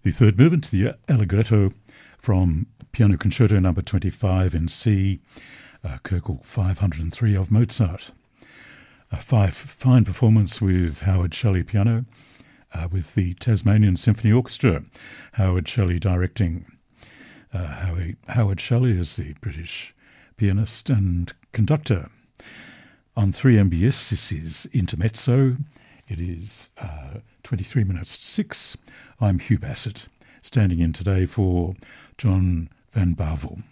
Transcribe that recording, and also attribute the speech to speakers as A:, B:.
A: The third movement, the Allegretto from Piano Concerto number 25 in C, Köchel 503 of Mozart. A fine performance with Howard Shelley piano, with the Tasmanian Symphony Orchestra. Howard Shelley directing. Howard Shelley is the British pianist and conductor. On 3MBS, this is Intermezzo. It is 23 minutes to 6. I'm Hugh Bassett, standing in today for John Van Bavel.